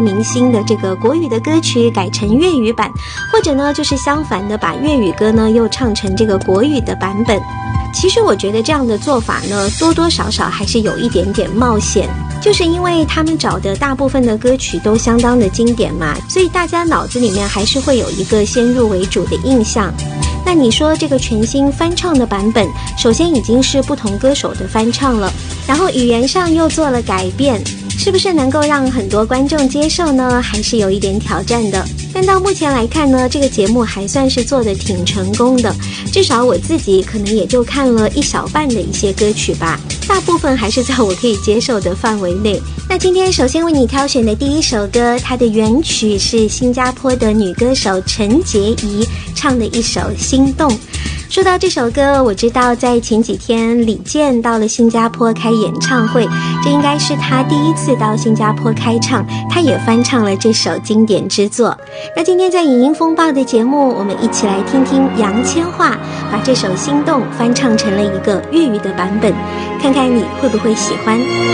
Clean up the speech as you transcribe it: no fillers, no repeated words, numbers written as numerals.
明星的这个国语的歌曲改成粤语版，或者呢就是相反的把粤语歌呢又唱成这个国语的版本。其实我觉得这样的做法呢，多多少少还是有一点点冒险，就是因为他们找的大部分的歌曲都相当的经典嘛，所以大家脑子里面还是会有一个先入为主的印象。那你说这个全新翻唱的版本，首先已经是不同歌手的翻唱了，然后语言上又做了改变，是不是能够让很多观众接受呢？还是有一点挑战的。但到目前来看呢，这个节目还算是做得挺成功的，至少我自己可能也就看了一小半的一些歌曲吧，大部分还是在我可以接受的范围内。那今天首先为你挑选的第一首歌，它的原曲是新加坡的女歌手陈洁仪唱的一首《心动》。说到这首歌，我知道在前几天李健到了新加坡开演唱会，这应该是他第一次到新加坡开唱，他也翻唱了这首经典之作。那今天在影音风暴的节目，我们一起来听听杨千嬅把这首《心动》翻唱成了一个粤语的版本，看看你会不会喜欢。